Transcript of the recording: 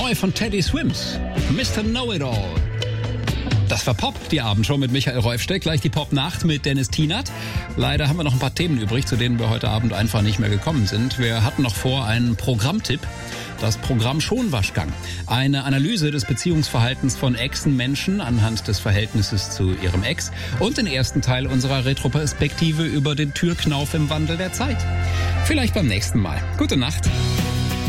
Neu von Teddy Swims, Mr. Know-It-All. Das war Pop, die Abendshow mit Michael Reufsteck. Gleich die Pop-Nacht mit Dennis Tienert. Leider haben wir noch ein paar Themen übrig, zu denen wir heute Abend einfach nicht mehr gekommen sind. Wir hatten noch vor einen Programmtipp. Das Programm Schonwaschgang. Eine Analyse des Beziehungsverhaltens von Exen-Menschen anhand des Verhältnisses zu ihrem Ex. Und den ersten Teil unserer Retroperspektive über den Türknauf im Wandel der Zeit. Vielleicht beim nächsten Mal. Gute Nacht.